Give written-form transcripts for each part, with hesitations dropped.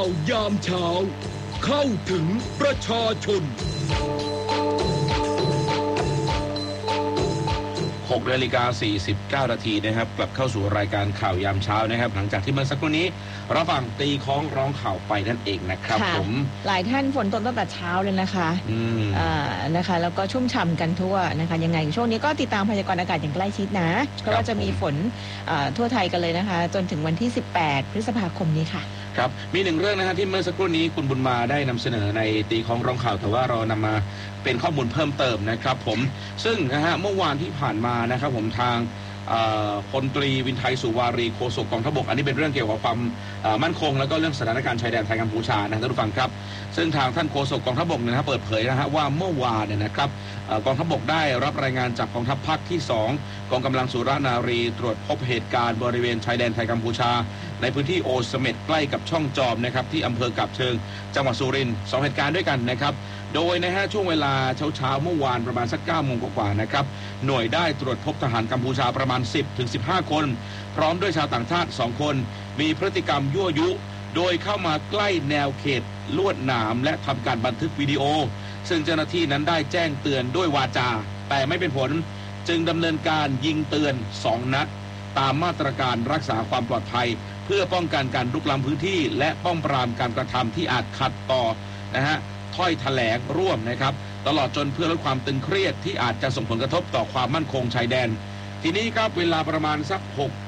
ยามเช้าเข้าถึงประชาชน 6:49 นาทีนะครับกลับเข้าสู่รายการข่าวยามเช้านะครับหลังจากที่เมื่อสักครู่นี้เราฟังตีคล้องร้องข่าวไปนั่นเองนะครับผมหลายท่านฝนตกตั้งแต่เช้าเลยนะคะนะคะแล้วก็ชุ่มฉ่ำกันทั่วนะคะยังไงช่วงนี้ก็ติดตามพยากรณ์อากาศอย่างใกล้ชิดนะเพราะว่าจะมีฝนทั่วไทยกันเลยนะคะจนถึงวันที่18พฤษภาคมนี้ค่ะครับมีหนึ่งเรื่องนะฮะที่เมื่อสักครู่นี้คุณบุญมาได้นำเสนอในตีคล้องร้องข่าวแต่ว่าเรานำมาเป็นข้อมูลเพิ่มเติมนะครับผมซึ่งนะฮะเมื่อวานที่ผ่านมานะครับผมทางพลตรีวินไทยสุวารีโฆษกกองทัพบกอันนี้เป็นเรื่องเกี่ยวกับความมั่นคงแล้วก็เรื่องสถานการณ์ชายแดนไทยกัมพูชานะท่านผู้ฟังครับซึ่งทางท่านโฆษกกองทัพบกนะครับเปิดเผยนะฮะว่าเมื่อวานเนี่ยนะครับกองทัพบกได้รับรายงานจากกองทัพภาคที่2กองกำลังสุรานารีตรวจพบเหตุการณ์บริเวณชายแดนไทยกัมพูชาในพื้นที่โอเสเม็ดใกล้กับช่องจอมนะครับที่อำเภอกาบเชิงจังหวัดสุรินทร์2เหตุการณ์ด้วยกันนะครับโดยนะฮะช่วงเวลาเช้าเมื่อวานประมาณสัก 9 โมงกว่าๆนะครับหน่วยได้ตรวจพบทหารกัมพูชาประมาณ 10-15 คนพร้อมด้วยชาวต่างชาติ2คนมีพฤติกรรมยั่วยุโดยเข้ามาใกล้แนวเขตลวดหนามและทำการบันทึกวิดีโอซึ่งเจ้าหน้าที่นั้นได้แจ้งเตือนด้วยวาจาแต่ไม่เป็นผลจึงดำเนินการยิงเตือน2 นัดตามมาตรการรักษาความปลอดภัยเพื่อป้องกันการรุกล้ำพื้นที่และป้องปรามการกระทำที่อาจขัดต่อนะฮะถ้อยแถลงร่วมนะครับตลอดจนเพื่อลดความตึงเครียดที่อาจจะส่งผลกระทบต่อความมั่นคงชายแดนทีนี้ครับเวลาประมาณสัก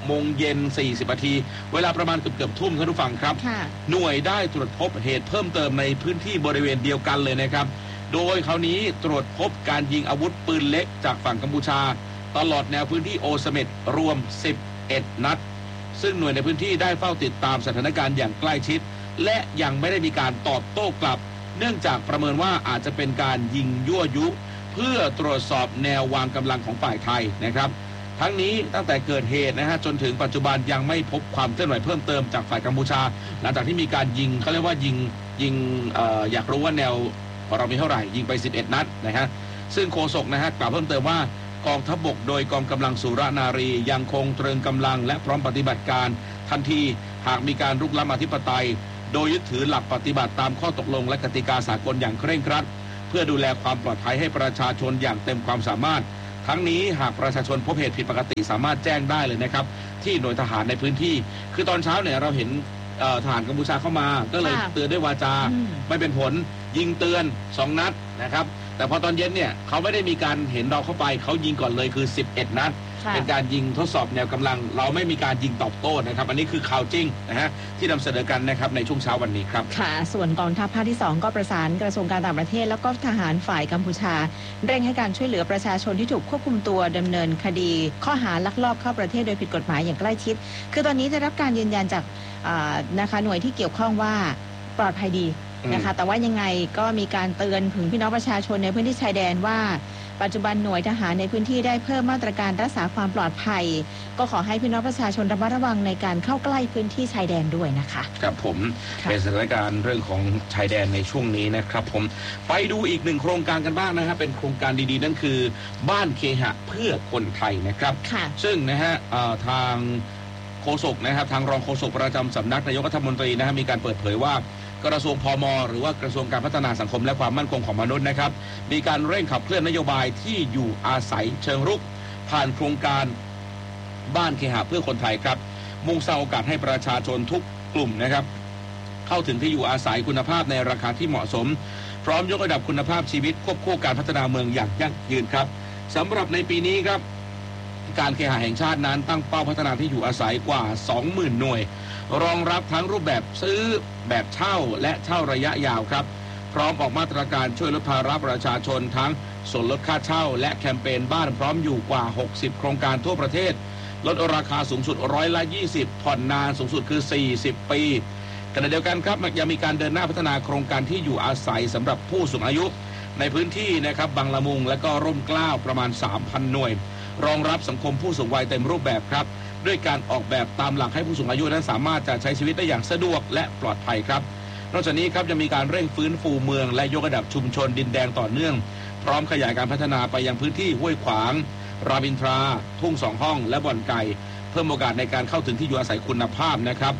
6:40 นาทีเวลาประมาณเกือบทุ่มท่านผู้ฟังครับหน่วยได้ตรวจพบเหตุเพิ่มเติมในพื้นที่บริเวณเดียวกันเลยนะครับโดยคราวนี้ตรวจพบการยิงอาวุธปืนเล็กจากฝั่งกัมพูชาตลอดแนวพื้นที่โอเสเม็ดรวม11 นัดซึ่งหน่วยในพื้นที่ได้เฝ้าติดตามสถานการณ์อย่างใกล้ชิดและยังไม่ได้มีการตอบโต้กลับเนื่องจากประเมินว่าอาจจะเป็นการยิงยั่วยุเพื่อตรวจสอบแนววางกำลังของฝ่ายไทยนะครับทั้งนี้ตั้งแต่เกิดเหตุนะฮะจนถึงปัจจุบันยังไม่พบความเคลื่อนไหวเพิ่มเติมจากฝ่ายกัมพูชาหลังจากที่มีการยิงเขาเรียกว่ายิงอยากรู้ว่าแนวเรามีเท่าไหร่ยิงไป11 นัดนะฮะซึ่งโฆษกนะฮะกล่าวเพิ่มเติมว่ากองทัพบกโดยกองกำลังสุรนารียังคงตรึงกำลังและพร้อมปฏิบัติการทันทีหากมีการรุกล้ำอธิปไตยโดยยึดถือหลักปฏิบัติตามข้อตกลงและกติกาสากลอย่างเคร่งครัดเพื่อดูแลความปลอดภัยให้ประชาชนอย่างเต็มความสามารถทั้งนี้หากประชาชนพบเหตุผิดปกติสามารถแจ้งได้เลยนะครับที่หน่วยทหารในพื้นที่คือตอนเช้าเนี่ยเราเห็นทหารกัมพูชาเข้ามาก็เลยเตือนด้วยวาจาไม่เป็นผลยิงเตือน2 นัดนะครับแต่พอตอนเย็นเนี่ยเขาไม่ได้มีการเห็นเราเข้าไปเขายิงก่อนเลยคือ11 นัดเป็นการยิงทดสอบแนวกำลังเราไม่มีการยิงตอบโต้นะครับอันนี้คือข่าวจริงนะฮะที่นำเสนอกันนะครับในช่วงเช้าวันนี้ครับค่ะส่วนกองทัพภาคที่2ก็ประสานกระทรวงการต่างประเทศแล้วก็ทหารฝ่ายกัมพูชาเร่งให้การช่วยเหลือประชาชนที่ถูกควบคุมตัวดำเนินคดีข้อหาลักลอบเข้าประเทศโดยผิดกฎหมายอย่างใกล้ชิดคือตอนนี้ได้รับการยืนยันจากนะคะหน่วยที่เกี่ยวข้องว่าปลอดภัยดีนะคะแต่ว่ายังไงก็มีการเตือนถึงพี่น้องประชาชนในพื้นที่ชายแดนว่าปัจจุบันหน่วยทหารในพื้นที่ได้เพิ่มมาตรการรักษาความปลอดภัยก็ขอให้พี่น้องประชาชนระมัดระวังในการเข้าใกล้พื้นที่ชายแดนด้วยนะคะครับผมเป็นสถานการณ์เรื่องของชายแดนในช่วงนี้นะครับผมไปดูอีก1โครงการกันบ้างนะครับเป็นโครงการดีๆนั่นคือบ้านเคหะเพื่อคนไทยนะครับซึ่งนะฮะทางโฆษกนะครับทางรองโฆษกประจำสำนักนายกรัฐมนตรีนะฮะมีการเปิดเผยว่ากระทรวงพม.หรือว่ากระทรวงการพัฒนาสังคมและความมั่นคงของมนุษย์นะครับมีการเร่งขับเคลื่อนนโยบายที่อยู่อาศัยเชิงรุกผ่านโครงการบ้านเคหะเพื่อคนไทยครับมุ่งสร้างโอกาสให้ประชาชนทุกกลุ่มนะครับเข้าถึงที่อยู่อาศัยคุณภาพในราคาที่เหมาะสมพร้อมยกระดับคุณภาพชีวิตควบคู่การพัฒนาเมืองอย่างยั่งยืนครับสำหรับในปีนี้ครับการเคหะแห่งชาตินั้นตั้งเป้าพัฒนาที่อยู่อาศัยกว่า 20,000 หน่วยรองรับทั้งรูปแบบซื้อแบบเช่าและเช่าระยะยาวครับพร้อมออกมาตรการช่วยลดภาระประชาชนทั้งส่วนลดค่าเช่าและแคมเปญบ้านพร้อมอยู่กว่า60โครงการทั่วประเทศลดราคาสูงสุด20%ผ่อนนานสูงสุดคือ40 ปีขณะเดียวกันครับยังมีการเดินหน้าพัฒนาโครงการที่อยู่อาศัยสำหรับผู้สูงอายุในพื้นที่นะครับบางละมุงและก็ร่มเกล้าประมาณ 3,000 หน่วยรองรับสังคมผู้สูงวัยเต็มรูปแบบครับด้วยการออกแบบตามหลักให้ผู้สูงอายุนั้นสามารถจะใช้ชีวิตได้อย่างสะดวกและปลอดภัยครับนอกจากนี้ครับจะมีการเร่งฟื้นฟูเมืองและยกระดับชุมชนดินแดงต่อเนื่องพร้อมขยายการพัฒนาไปยังพื้นที่ห้วยขวางรามอินทราทุ่ง2 ห้องและบ่อนไก่เพิ่มโอกาสในการเข้าถึงที่อยู่อาศัยคุณภาพนะครับ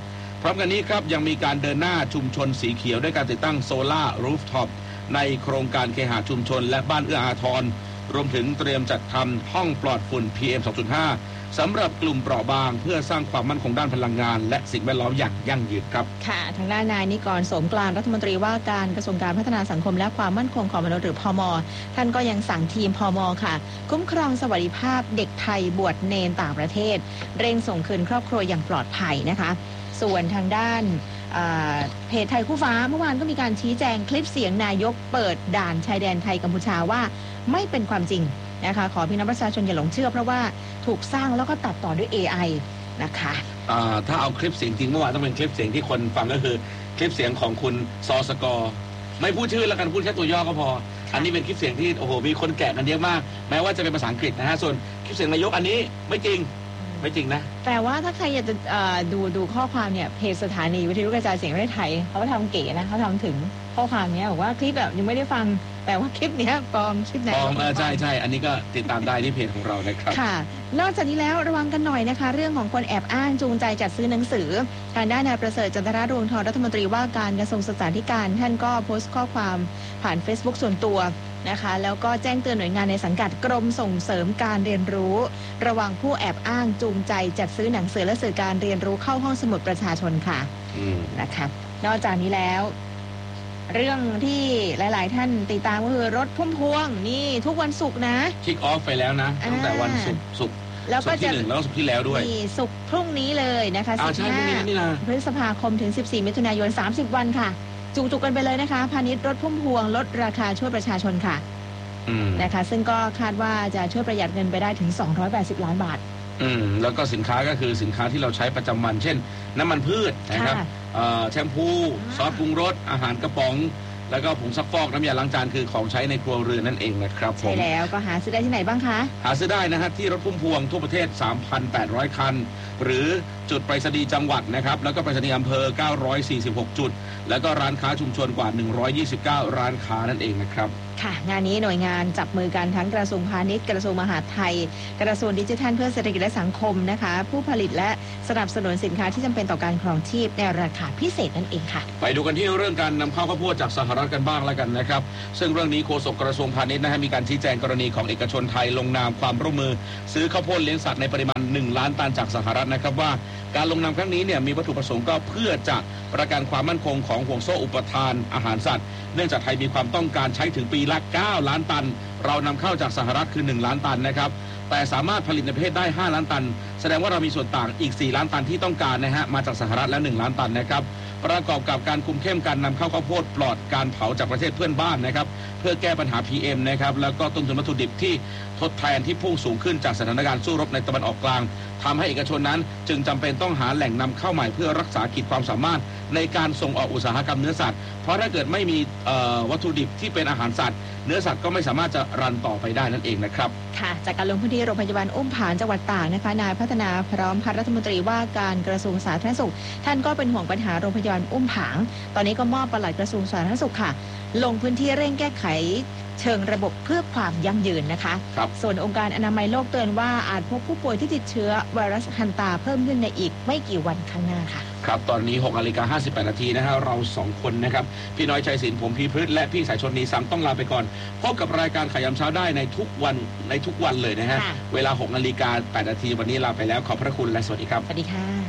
ร้อมกันนี้ครับยังมีการเดินหน้าชุมชนสีเขียวด้วยการติดตั้งโซล่ารูฟท็อปในโครงการเคหะชุมชนและบ้านเอื้ออาทรรวมถึงเตรียมจัดทำห้องปลอดฝุ่น PM 2.5 สำหรับกลุ่มเปราะบางเพื่อสร้างความมั่นคงด้านพลังงานและสิ่งแวดล้อมอย่างยั่งยืนครับค่ะทางด้านนายนิกร โสมกลางรัฐมนตรีว่าการกระทรวงการพัฒนาสังคมและความมั่นคงของมนุษย์หรือพม.ท่านก็ยังสั่งทีมพม.ค่ะคุ้มครองสวัสดิภาพเด็กไทยบวชเนนต่างประเทศเร่งส่งคืนครอบครัวอย่างปลอดภัยนะคะส่วนทางด้านเพจไทยคู่ฟ้าเมื่อวานก็มีการชี้แจงคลิปเสียงนายกเปิดด่านชายแดนไทยกัมพูชาว่าไม่เป็นความจริงนะคะขอพี่น้องประชาชนอย่าหลงเชื่อเพราะว่าถูกสร้างแล้วก็ตัดต่อด้วย AI นะคะถ้าเอาคลิปเสียงจริงเมื่อวานต้องเป็นคลิปเสียงที่คนฟังก็คือคลิปเสียงของคุณซอสกอร์ไม่พูดชื่อแล้วกันพูดแค่ตัวย่อก็พออันนี้เป็นคลิปเสียงที่โอ้โหมีคนแกะกันเยอะมากแม้ว่าจะเป็นภาษาอังกฤษนะฮะส่วนคลิปเสียงนายกอันนี้ไม่จริงนะแต่ว่าถ้าใครอยากจะดูข้อความเนี่ยเพจสถานีวิทยุกระจายเสียงประเทศไทยเขาทำเก๋นะเขาทำถึงข้อความนี้บอกว่าคลิปแบบยังไม่ได้ฟังแต่ว่าคลิปนี้ปลอมคลิปไหนปลอมใช่อันนี้ก็ติดตามได้ที่เพจของเรานะครับค่ะนอกจากนี้แล้วระวังกันหน่อยนะคะเรื่องของคนแอบอ้างจูงใจจัดซื้อหนังสือทางด้านนายประเสริฐจันทรดวงทองรัฐมนตรีว่าการกระทรวงศึกษาธิการท่านก็โพสต์ข้อความผ่าน Facebook ส่วนตัวนะคะแล้วก็แจ้งเตือนหน่วยงานในสังกัดกรมส่งเสริมการเรียนรู้ระวังผู้แอบอ้างจูงใจจัดซื้อหนังสือและสื่อการเรียนรู้เข้าห้องสมุดประชาชนค่ะนะคะนอกจากนี้แล้วเรื่องที่หลายๆท่านติดตามก็คือรถพุ่มพวงนี่ทุกวันศุกร์นะคิกออฟไปแล้วนะตั้งแต่วันศุกร์แล้วก็จะแล้วศุกร์ที่แล้วด้วยศุกร์พรุ่งนี้เลยนะคะ15 พฤษภาคมถึง14 มิถุนายน30 วันค่ะจุกกันไปเลยนะคะพาณิชย์รถพุ่มพวงลดราคาช่วยประชาชนค่ะนะคะซึ่งก็คาดว่าจะช่วยประหยัดเงินไปได้ถึง280 ล้านบาทแล้วก็สินค้าก็คือสินค้าที่เราใช้ประจำวันเช่นน้ำมันพืชนะครับแชมพูซอสปรุงรสอาหารกระป๋องแล้วก็ผงซักฟอกน้ำยาล้างจานคือของใช้ในครัวเรือนนั่นเองนะครับใช่แล้วก็หาซื้อได้ที่ไหนบ้างคะหาซื้อได้นะฮะที่รถพุ่มพวงทั่วประเทศ 3,800 คันหรือจุดไปรษณีย์จังหวัดนะครับแล้วก็ไปรษณีย์อำเภอ946 จุดแล้วก็ร้านค้าชุมชนกว่า129ร้านค้านั่นเองนะครับค่ะงานนี้หน่วยงานจับมือกันทั้งกระทรวงพาณิชย์กระทรวงมหาดไทยกระทรวงดิจิทัลเพื่อเศรษฐกิจและสังคมนะคะผู้ผลิตและสนับสนุนสินค้าที่จำเป็นต่อการครองชีพในราคาพิเศษนั่นเองค่ะไปดูกันที่เรื่องการนำเข้าข้าวโพดจากสหรัฐกันบ้างแล้วกันนะครับซึ่งเรื่องนี้โฆษกกระทรวงพาณิชย์นะฮะมีการชี้แจงกรณีของเอกชนไทยลงนามความร่วมมือซื้อข้าวโพดเลี้ยงสัตว์ในปริมาณ1 ล้านตันจากสหรัฐนะครับว่าการลงนามครั้งนี้เนี่ยมีวัตถุประสงค์ก็เพื่อจะประกันความมั่นคงของห่วงโซ่อุปทานอาหารสัตว์เนื่องจากไทยมีความต้องการใช้ถึงปีละ9 ล้านตันเรานำเข้าจากสหรัฐคือ1 ล้านตันนะครับแต่สามารถผลิตในประเทศได้5 ล้านตันแสดงว่าเรามีส่วนต่างอีก4 ล้านตันที่ต้องการนะฮะมาจากสหรัฐและ1 ล้านตันนะครับประกอบกับการคุมเข้มการนำเข้าข้าวโพดปลอดการเผาจากประเทศเพื่อนบ้านนะครับเพื่อแก้ปัญหา PM นะครับแล้วก็ต้นทุนวัตถุดิบที่ทดแทนที่พุ่งสูงขึ้นจากสถานการณ์สู้รบในตะวันออกกลางทำให้เอกชนนั้นจึงจำเป็นต้องหาแหล่งนำเข้าใหม่เพื่อรักษาขีดความสามารถในการส่งออกอุตสาหกรรมเนื้อสัตว์เพราะถ้าเกิดไม่มีวัตถุดิบที่เป็นอาหารสัตว์เนื้อสัตว์ก็ไม่สามารถจะรันต่อไปได้นั่นเองนะครับค่ะจากการลงพื้นที่โรงพยาบาลอุ้มผางจังหวัดตากนะคะนายพัฒนาพร้อมพัฒน์รัฐมนตรีว่าการกระทรวงสาธารณสุขท่านก็เป็นห่วงปัญหาโรงพยาบาลอุ้มผางตอนนี้ก็มอบปลัดกระทรวงสาธารณสุขค่ะลงพื้นที่เร่งแก้ไขเชิงระบบเพื่อความยั่งยืนนะคะส่วนองค์การอนามัยโลกเตือนว่าอาจพบผู้ป่วยที่ติดเชื้อไวรัสฮันตาเพิ่มขึ้นในอีกไม่กี่วันข้างหน้าค่ะครับตอนนี้ 6:58 นาทีนะฮะเรา2คนนะครับพี่น้อยชัยศิลป์ผมพีพฤษและพี่สายชนนีซ้ำต้องลาไปก่อนพบกับรายการข่าวยามเช้าได้ในทุกวันเลยนะฮะเวลา 6:08 นาทีวันนี้ลาไปแล้วขอบพระคุณและสวัสดีครับสวัสดีค่ะ